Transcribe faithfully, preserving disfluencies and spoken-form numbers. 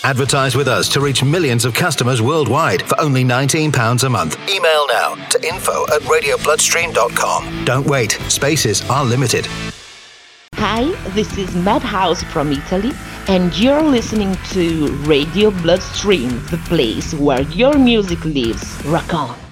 Advertise with us to reach millions of customers worldwide for only nineteen pounds a month. Email now to info at radio bloodstream dot com. Don't wait. Spaces are limited. Hi, this is Madhouse from Italy, and you're listening to Radio Bloodstream, the place where your music lives. Rock on!